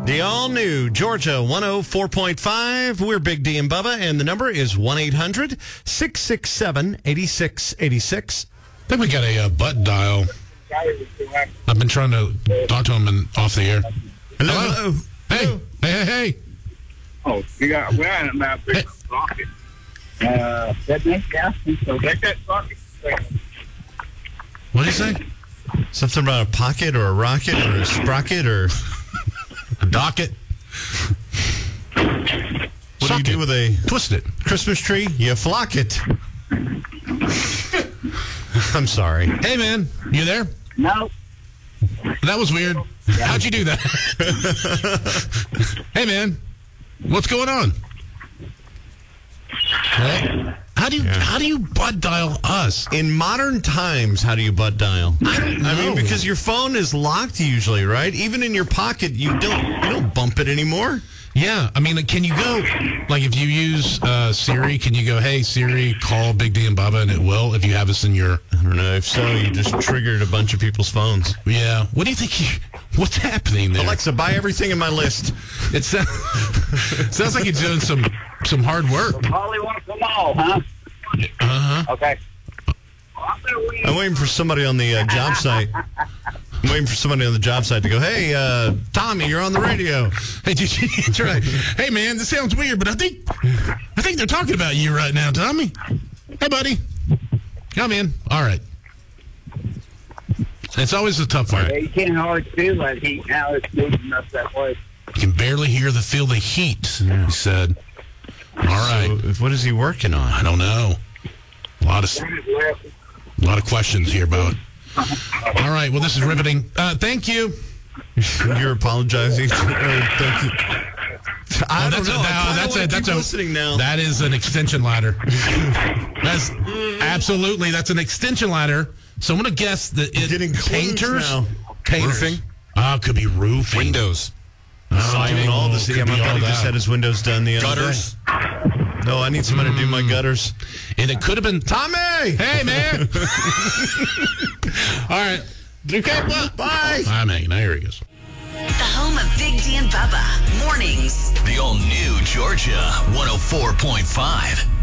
The all-new Georgia 104.5. We're Big D and Bubba, and the number is 1-800-667-8686. I think we got a butt dial. I've been trying to talk to him off the air. Hello. Hey. Oh, we're in a big rocket. That makes gas, so take that rocket. What did he say? Something about a pocket or a rocket or a sprocket or A docket. what do you do with a twist it Christmas tree? You flock it. I'm sorry. Hey, man, you there? No. That was weird. How'd you do that? Hey, man, what's going on? How do you butt dial us? In modern times, how do you butt dial? I don't know. I mean, because your phone is locked usually, right? Even in your pocket, you don't bump it anymore. Yeah, I mean, can you go, like, if you use Siri, can you go, hey, Siri, call Big D and Bubba, and it will, if you have us in your... I don't know. If so, you just triggered a bunch of people's phones. Yeah. What do you think what's happening there? Alexa, buy everything in my list. It sounds like you're doing some hard work. Holly wants them all, huh? Uh-huh. Okay. I'm waiting for somebody on the job site. I'm waiting for somebody on the job site to go, hey, Tommy, you're on the radio. Hey, that's right. Hey, man, this sounds weird, but I think they're talking about you right now, Tommy. Hey, buddy. Come in. All right. It's always a tough part. Yeah, you can't hardly feel that heat now. It's moving up that way. You can barely feel the heat, he said. All right. So, what is he working on? I don't know. A lot of questions here about it. All right. Well, this is riveting. Thank you. You're apologizing. Thank you. I don't know. That's listening now. That is an extension ladder. That's an extension ladder. So I'm going to guess that it's getting painters. Now. Roofing. It could be roofing. Windows. Siding, all this. Yeah, my buddy just had his windows done the other Gutters. day. No, I need somebody to do my gutters. And it could have been Tommy. Hey, man. All right. Okay, well, Bye. Bye, man. Now here he goes. The home of Big D and Bubba. Mornings. The all-new Georgia 104.5.